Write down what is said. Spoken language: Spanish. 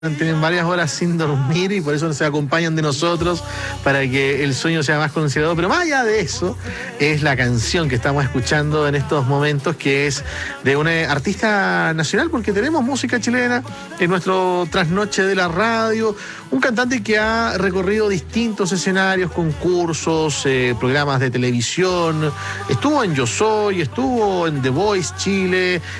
Tienen varias horas sin dormir y por eso se acompañan de nosotros para que el sueño sea más considerado. Pero más allá de eso, es la canción que estamos escuchando en estos momentos, que es de una artista nacional, porque tenemos música chilena en nuestro trasnoche de la radio. Un cantante que ha recorrido distintos escenarios, concursos, programas de televisión. Estuvo en Yo Soy, estuvo en The Voice Chile,